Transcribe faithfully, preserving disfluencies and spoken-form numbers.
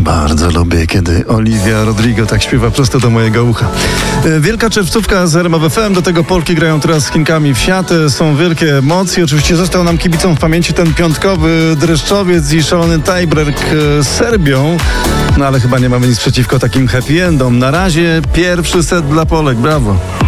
Bardzo lubię, kiedy Olivia Rodrigo tak śpiewa prosto do mojego ucha. Wielka czerwcówka z R M F F M, do tego Polki grają teraz z Chinkami w siatę, są wielkie emocje. Oczywiście został nam kibicom w pamięci ten piątkowy dreszczowiec i szalony tiebreak z Serbią. No ale chyba nie mamy nic przeciwko takim happy endom. Na razie pierwszy set dla Polek, brawo.